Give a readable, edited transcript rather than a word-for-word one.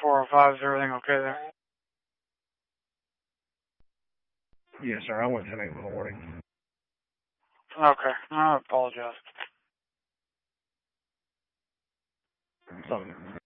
405. Is everything okay there? Yes, sir. I went 10-8 in the morning. Okay. I apologize. Something.